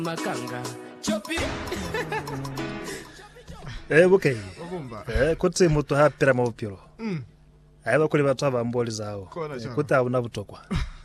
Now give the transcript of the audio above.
makanga chopi okay kutsi mutu ha pera mopiro aiba kuli bathu abamboli zawo kuti abuna butokwa